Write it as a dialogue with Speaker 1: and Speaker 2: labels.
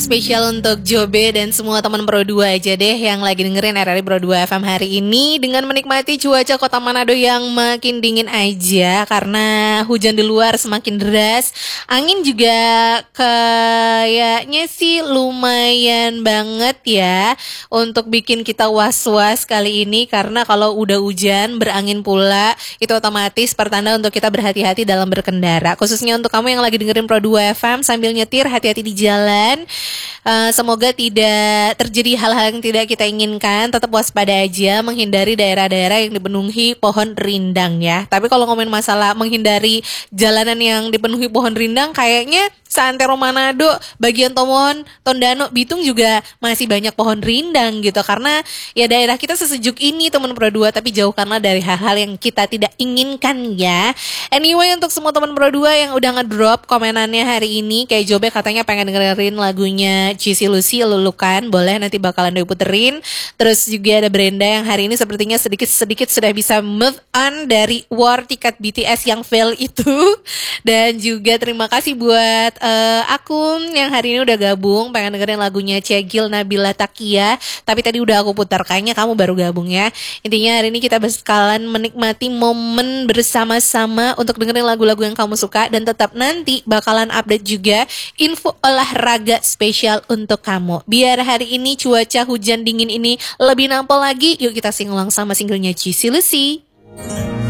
Speaker 1: Spesial untuk Jobe dan semua teman Pro 2 aja deh yang lagi dengerin RRI Pro 2 FM hari ini dengan menikmati cuaca kota Manado yang makin dingin aja karena hujan di luar semakin deras. Angin juga kayaknya sih lumayan banget ya untuk bikin kita was-was kali ini karena kalau udah hujan berangin pula itu otomatis pertanda untuk kita berhati-hati dalam berkendara. Khususnya untuk kamu yang lagi dengerin Pro 2 FM sambil nyetir, hati-hati di jalan. Semoga tidak terjadi hal-hal yang tidak kita inginkan. Tetap waspada aja, menghindari daerah-daerah yang dipenuhi pohon rindang ya. Tapi kalau ngomongin masalah menghindari jalanan yang dipenuhi pohon rindang, kayaknya seantero Manado, bagian Tomohon, Tondano, Bitung juga masih banyak pohon rindang gitu. Karena ya daerah kita sesejuk ini teman Pro 2, tapi jauhkanlah dari hal-hal yang kita tidak inginkan ya. Anyway, untuk semua teman Pro 2 yang udah ngedrop komenannya hari ini, kayak Jobe katanya pengen dengerin lagunya Cici Lucy, Lulukan, boleh nanti bakalan diputerin. Terus juga ada Brenda yang hari ini sepertinya sedikit-sedikit sudah bisa move on dari war tiket BTS yang fail itu. Dan juga terima kasih buat akun yang hari ini udah gabung pengen dengerin lagunya Cegil Nabila Takia, tapi tadi udah aku putar, kayaknya kamu baru gabung ya. Intinya hari ini kita bakalan menikmati momen bersama-sama untuk dengerin lagu-lagu yang kamu suka, dan tetap nanti bakalan update juga info olahraga spesial untuk kamu. Biar hari ini cuaca hujan dingin ini lebih nampol lagi, yuk kita singulang sama singlenya Cici Lucy.